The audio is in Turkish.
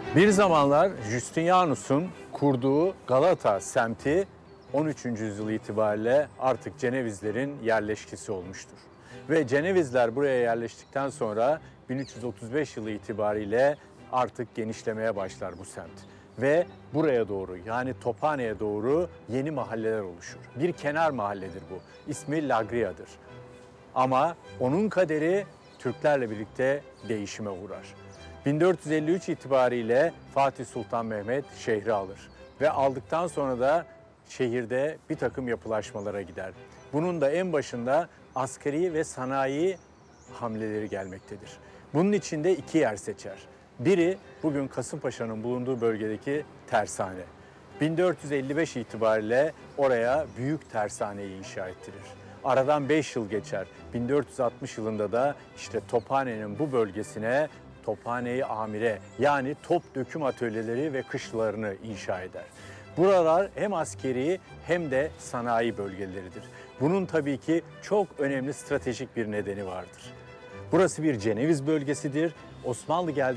Bir zamanlar Justinianus'un kurduğu Galata semti 13. yüzyıl itibariyle artık Cenevizlerin yerleşkesi olmuştur. Ve Cenevizler buraya yerleştikten sonra 1335 yılı itibariyle artık genişlemeye başlar bu semt. Ve buraya doğru, yani Tophane'ye doğru yeni mahalleler oluşur. Bir kenar mahalledir bu. İsmi Lagria'dır. Ama onun kaderi Türklerle birlikte değişime uğrar. 1453 itibariyle Fatih Sultan Mehmet şehri alır ve aldıktan sonra da şehirde bir takım yapılaşmalara gider. Bunun da en başında askeri ve sanayi hamleleri gelmektedir. Bunun için de iki yer seçer. Biri bugün Kasımpaşa'nın bulunduğu bölgedeki tersane. 1455 itibariyle oraya büyük tersaneyi inşa ettirir. Aradan 5 yıl geçer. 1460 yılında da işte Tophane'nin bu bölgesine Tophane-i Amire, yani top döküm atölyeleri ve kışlalarını inşa eder. Buralar hem askeri hem de sanayi bölgeleridir. Bunun tabii ki çok önemli stratejik bir nedeni vardır. Burası bir Ceneviz bölgesidir. Osmanlı geldi